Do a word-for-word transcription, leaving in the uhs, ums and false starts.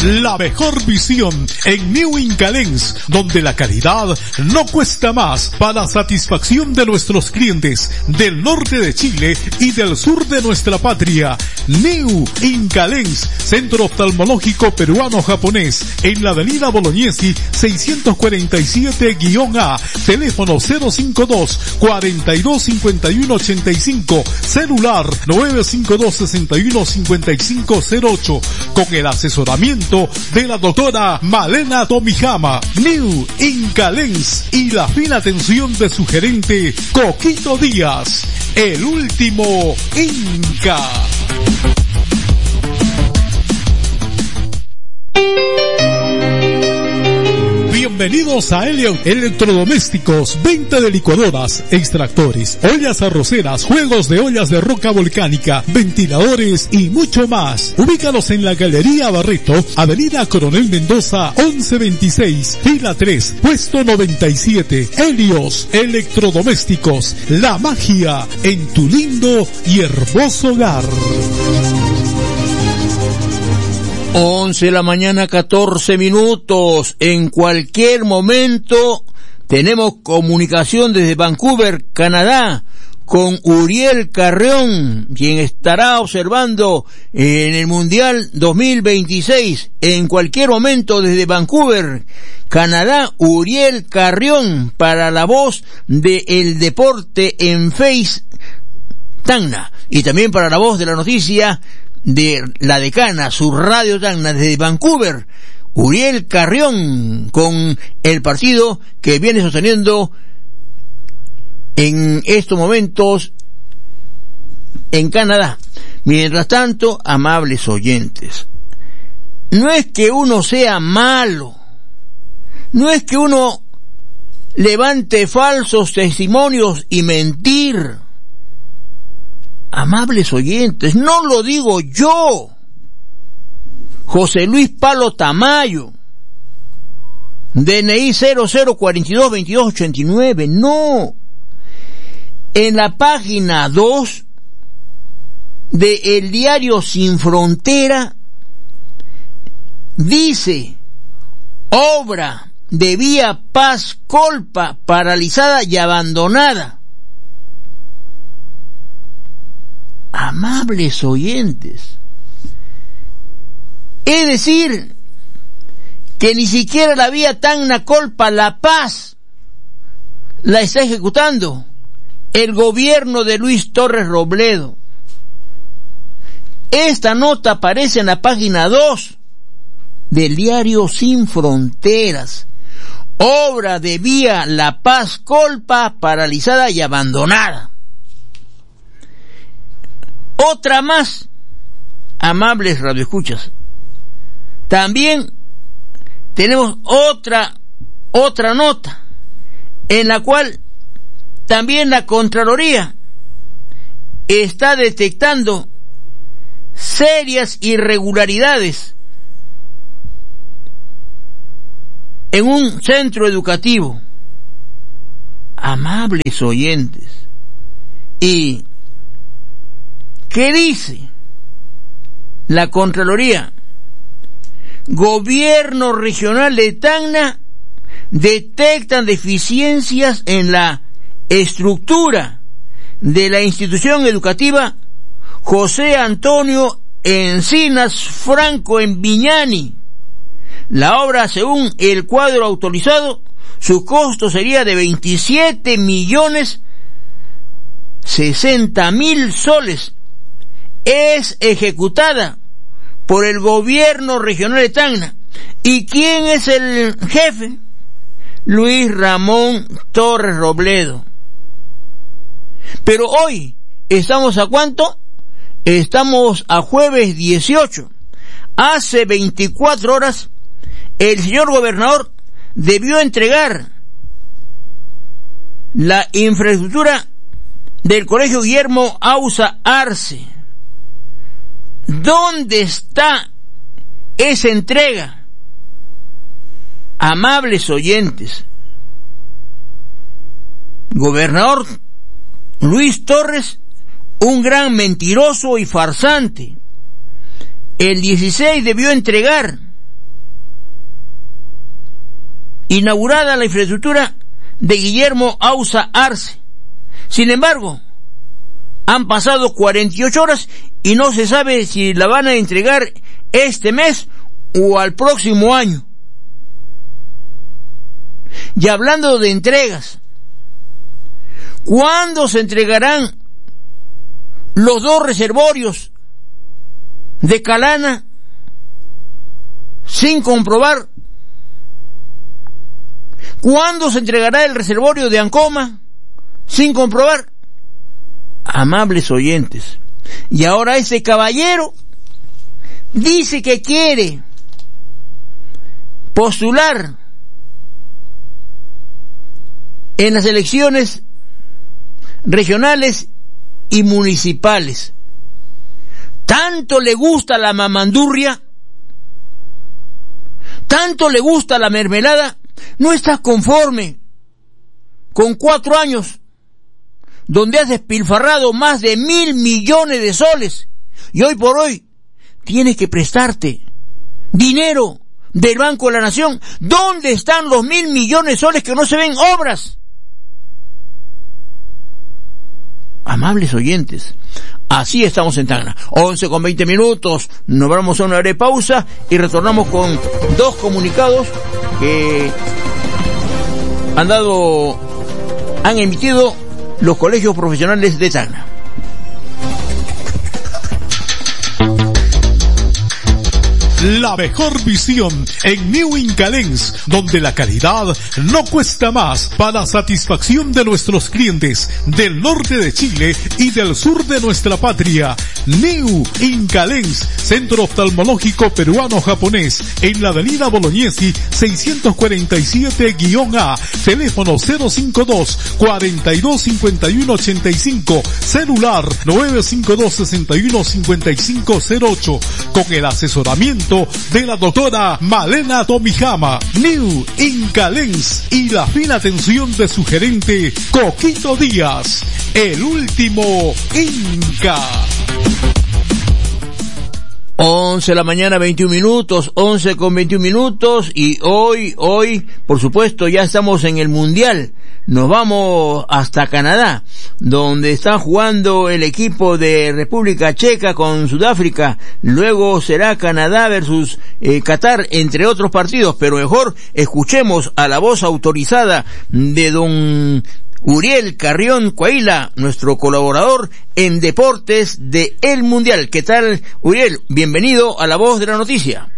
la mejor visión en New Incalens, donde la calidad no cuesta más, para satisfacción de nuestros clientes del norte de Chile y del sur de nuestra patria. New Incalens, centro oftalmológico peruano-japonés, en la avenida Bolognesi seiscientos cuarenta y siete A, teléfono cero cinco dos, cuarenta y dos cincuenta y uno ochenta y cinco, celular nueve cinco dos, sesenta y uno cincuenta y cinco cero ocho, con el asesoramiento de la doctora Malena Tomijama. New Incalens y la fina atención de su gerente Coquito Díaz, el último Inca. Bienvenidos a Elliot Electrodomésticos, venta de licuadoras, extractores, ollas arroceras, juegos de ollas de roca volcánica, ventiladores y mucho más. Ubícanos en la Galería Barreto, Avenida Coronel Mendoza once veintiséis, fila tres, puesto noventa y siete. Helios Electrodomésticos, la magia en tu lindo y hermoso hogar. once de la mañana, catorce minutos. En cualquier momento tenemos comunicación desde Vancouver, Canadá, con Uriel Carrión, quien estará observando en el Mundial dos mil veintiséis. En cualquier momento desde Vancouver, Canadá, Uriel Carrión, para la voz del deporte en Face Tacna, y también para la voz de la noticia de la Decana, su radio Tacna, desde Vancouver, Uriel Carrión, con el partido que viene sosteniendo en estos momentos en Canadá. Mientras tanto, amables oyentes, no es que uno sea malo, no es que uno levante falsos testimonios y mentir. Amables oyentes, no lo digo yo, José Luis Palo Tamayo, D N I cero cero cuatro dos, veintidós ochenta y nueve, no. En la página dos de El Diario Sin Frontera dice: obra de vía Paz Colpa paralizada y abandonada. Amables oyentes, es decir, que ni siquiera la vía Tacna Colpa La Paz la está ejecutando el gobierno de Luis Torres Robledo. Esta nota aparece en la página dos del Diario Sin Fronteras. Obra de vía La Paz Colpa paralizada y abandonada. Otra más, amables radioescuchas. También tenemos otra, otra nota, en la cual también la Contraloría está detectando serias irregularidades en un centro educativo. Amables oyentes. ¿Y qué dice la Contraloría? Gobierno regional de Tacna detectan deficiencias en la estructura de la institución educativa José Antonio Encinas Franco en Viñani. La obra, según el cuadro autorizado, su costo sería de veintisiete millones sesenta mil soles. Es ejecutada por el gobierno regional de Tacna. ¿Y quién es el jefe? Luis Ramón Torres Robledo. Pero hoy, ¿estamos a cuánto? Estamos a jueves dieciocho. Hace veinticuatro horas, el señor gobernador debió entregar la infraestructura del Colegio Guillermo Ausa Arce. ¿Dónde está esa entrega? Amables oyentes, gobernador Luis Torres, un gran mentiroso y farsante, el dieciséis debió entregar inaugurada la infraestructura de Guillermo Ausa Arce. Sin embargo, han pasado cuarenta y ocho horas y no se sabe si la van a entregar este mes o al próximo año. Y hablando de entregas, ¿cuándo se entregarán los dos reservorios de Calana sin comprobar? ¿Cuándo se entregará el reservorio de Ancoma sin comprobar? Amables oyentes, y ahora ese caballero dice que quiere postular en las elecciones regionales y municipales. Tanto le gusta la mamandurria, tanto le gusta la mermelada, no está conforme con cuatro años donde has despilfarrado más de mil millones de soles y hoy por hoy tienes que prestarte dinero del Banco de la Nación. ¿Dónde están los mil millones de soles que no se ven obras? Amables oyentes, así estamos en Tacna. once con veinte minutos, nos vamos a una breve pausa y retornamos con dos comunicados que han dado, han emitido los colegios profesionales de Tacna. La mejor visión en New Incalens, donde la calidad no cuesta más, para satisfacción de nuestros clientes del norte de Chile y del sur de nuestra patria. New Incalens, centro oftalmológico peruano-japonés, en la avenida Bolognesi seiscientos cuarenta y siete A, teléfono cero cinco dos, cuarenta y dos cincuenta y uno ochenta y cinco, celular nueve cinco dos, sesenta y uno cincuenta y cinco cero ocho, con el asesoramiento de la doctora Malena Tomijama. New Incalens y la fina atención de su gerente Coquito Díaz, el último Inca. once de la mañana, veintiún minutos, once con veintiún minutos, y hoy, hoy, por supuesto, ya estamos en el Mundial. Nos vamos hasta Canadá, donde está jugando el equipo de República Checa con Sudáfrica. Luego será Canadá versus eh, Qatar, entre otros partidos. Pero mejor escuchemos a la voz autorizada de don Uriel Carrión Coaila, nuestro colaborador en deportes de El Mundial. ¿Qué tal, Uriel? Bienvenido a La Voz de la Noticia.